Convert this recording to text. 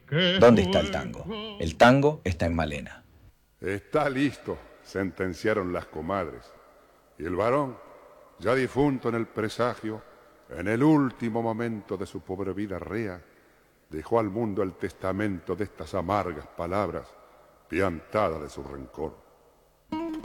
¿Dónde está el tango? El tango está en Malena. Está listo, sentenciaron las comadres. Y el varón, ya difunto en el presagio, en el último momento de su pobre vida rea, dejó al mundo el testamento de estas amargas palabras, piantada de su rencor.